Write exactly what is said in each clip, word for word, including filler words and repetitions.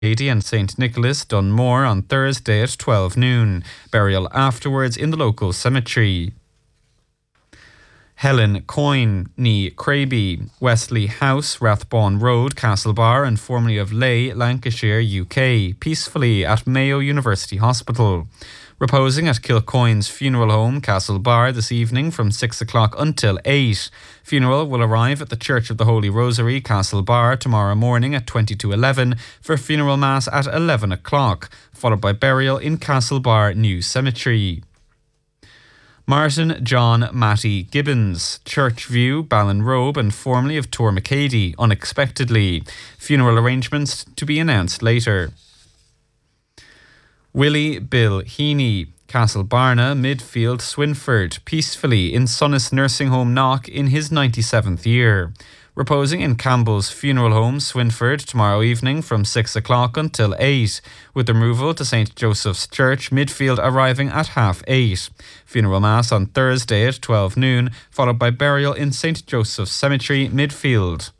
Lady and Saint Nicholas, Dunmore, on Thursday at twelve noon. Burial afterwards in the local cemetery. Helen Coyne, ní Craby, Wesley House, Rathbone Road, Castlebar, and formerly of Leigh, Lancashire, U K, peacefully at Mayo University Hospital. Reposing at Kilcoyne's funeral home, Castlebar, this evening from six o'clock until eight. Funeral will arrive at the Church of the Holy Rosary, Castlebar, tomorrow morning at twenty to eleven for funeral mass at eleven o'clock, followed by burial in Castlebar New Cemetery. Martin John Matty Gibbons, Churchview, Ballinrobe, and formerly of Tourmacady, unexpectedly. Funeral arrangements to be announced later. Willie Bill Heaney, Castlebarna, Midfield, Swinford, peacefully in Sunnis Nursing Home Knock in his ninety-seventh year. Reposing in Campbell's Funeral Home, Swinford, tomorrow evening from six o'clock until eight, with removal to Saint Joseph's Church, Midfield, arriving at half eight. Funeral Mass on Thursday at twelve noon, followed by burial in Saint Joseph's Cemetery, Midfield.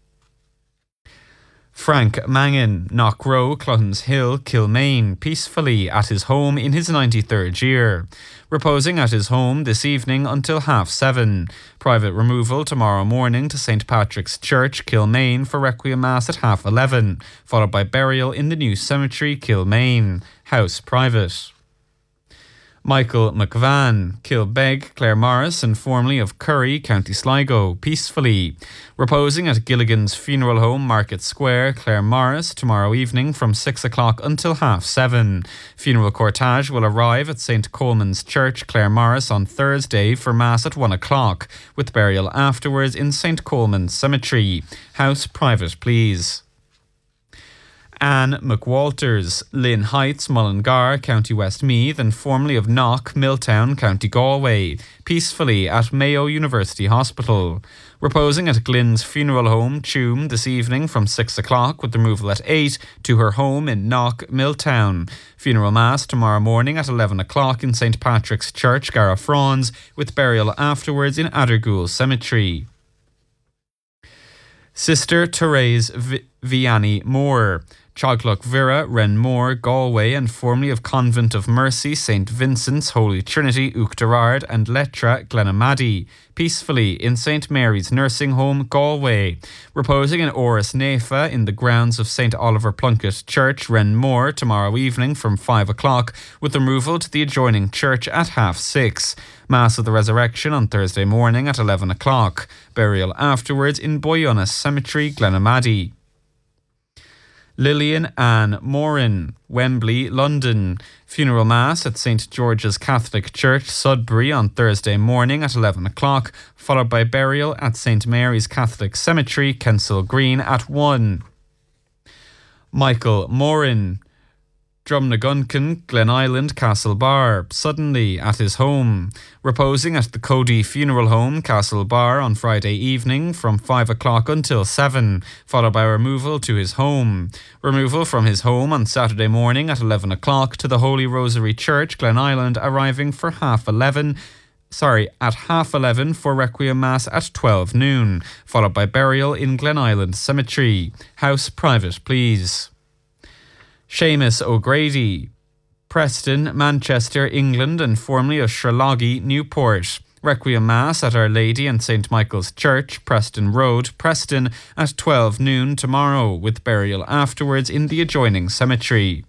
Frank Mangan, Knockrow, Cluttons Hill, Kilmaine, peacefully at his home in his ninety-third year. Reposing at his home this evening until half seven. Private removal tomorrow morning to Saint Patrick's Church, Kilmaine, for Requiem Mass at half eleven, followed by burial in the new cemetery, Kilmaine. House private. Michael McVan, Kilbeg, Claremorris, and formerly of Curry, County Sligo, peacefully. Reposing at Gilligan's Funeral Home, Market Square, Claremorris, tomorrow evening from six o'clock until half seven. Funeral cortege will arrive at Saint Coleman's Church, Claremorris, on Thursday for Mass at one o'clock, with burial afterwards in Saint Coleman's Cemetery. House private, please. Anne McWalters, Lynn Heights, Mullingar, County Westmeath, and formerly of Knock, Milltown, County Galway, peacefully at Mayo University Hospital. Reposing at Glyn's Funeral Home, Tuam, this evening from six o'clock, with removal at eight to her home in Knock, Milltown. Funeral Mass tomorrow morning at eleven o'clock in Saint Patrick's Church, Garafrons, with burial afterwards in Addergoole Cemetery. Sister Therese v- Vianney Moore, Choglock Vera, Renmore, Galway, and formerly of Convent of Mercy, Saint Vincent's, Holy Trinity, Uachtarard, and Letra, Glenamaddy, peacefully in Saint Mary's Nursing Home, Galway. Reposing in Oris Nefa in the grounds of Saint Oliver Plunkett Church, Renmore, tomorrow evening from five o'clock, with removal to the adjoining church at half six. Mass of the Resurrection on Thursday morning at eleven o'clock. Burial afterwards in Boyunas Cemetery, Glenamaddy. Lillian Ann Morin, Wembley, London. Funeral Mass at Saint George's Catholic Church, Sudbury, on Thursday morning at eleven o'clock, followed by burial at Saint Mary's Catholic Cemetery, Kensal Green, at one. Michael Morin, Drumnaguncan, Glen Island, Castlebar, suddenly at his home. Reposing at the Cody Funeral Home, Castlebar, on Friday evening from five o'clock until seven, followed by removal to his home. Removal from his home on Saturday morning at eleven o'clock to the Holy Rosary Church, Glen Island, arriving for half eleven. Sorry, at half eleven for Requiem Mass at twelve noon, followed by burial in Glen Island Cemetery. House private, please. Seamus O'Grady, Preston, Manchester, England, and formerly of Sherloggy, Newport. Requiem Mass at Our Lady and Saint Michael's Church, Preston Road, Preston, at twelve noon tomorrow, with burial afterwards in the adjoining cemetery.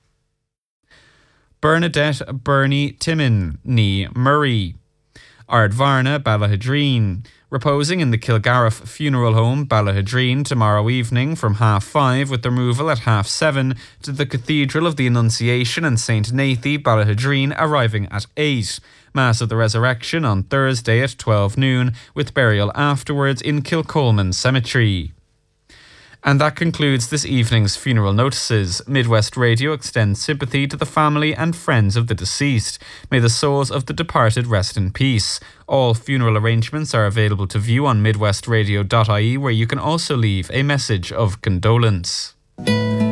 Bernadette Bernie Timmin, ní Murray. Ardvarna, Ballahadreen. Reposing in the Kilgariff Funeral Home, Ballahadreen, tomorrow evening from half five, with removal at half seven to the Cathedral of the Annunciation and Saint Nathy, Ballahadreen, arriving at eight. Mass of the Resurrection on Thursday at twelve noon, with burial afterwards in Kilcolman Cemetery. And that concludes this evening's funeral notices. Midwest Radio extends sympathy to the family and friends of the deceased. May the souls of the departed rest in peace. All funeral arrangements are available to view on midwest radio dot I E, where you can also leave a message of condolence.